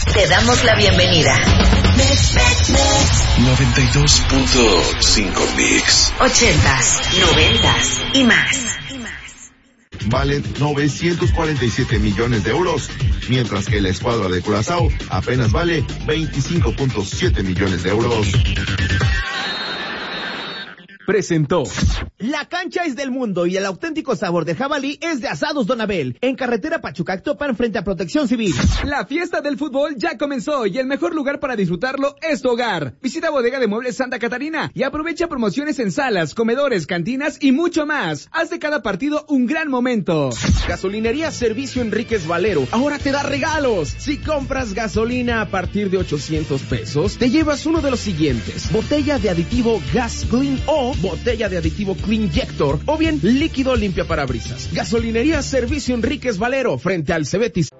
Te damos la bienvenida. 92.5 Mix. 80s, 90s y más. Vale 947 millones de euros, mientras que la escuadra de Curazao apenas vale 25.7 millones de euros. Presentó. La cancha es del mundo y el auténtico sabor del jabalí es de Asados Don Abel, en carretera Pachuca-Actopan frente a Protección Civil. La fiesta del fútbol ya comenzó y el mejor lugar para disfrutarlo es tu hogar. Visita Bodega de Muebles Santa Catarina y aprovecha promociones en salas, comedores, cantinas y mucho más. Haz de cada partido un gran momento. Gasolinería Servicio Enríquez Valero ahora te da regalos. Si compras gasolina a partir de 800 pesos, te llevas uno de los siguientes: botella de aditivo Gas Clean o botella de aditivo Cleanjector, o bien líquido limpia parabrisas. Gasolinería Servicio Enríquez Valero frente al Cebetis